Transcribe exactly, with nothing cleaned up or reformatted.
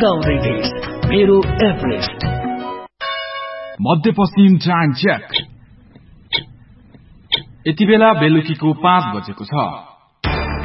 लगाउँदै देश मेरो एभरेस्ट। मध्यपश्चिम टाइम चेक। यति बेला बेलुकीको पाँच बजेको छ।